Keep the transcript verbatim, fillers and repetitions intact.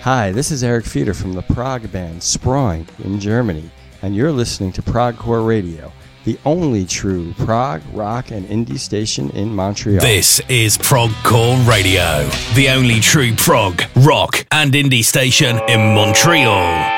Hi, this is Eric Fieder from the prog band Sproing in Germany, and you're listening to Progcore Radio, the only true prog, rock, and indie station in Montreal. This is Progcore Radio, the only true prog, rock, and indie station in Montreal.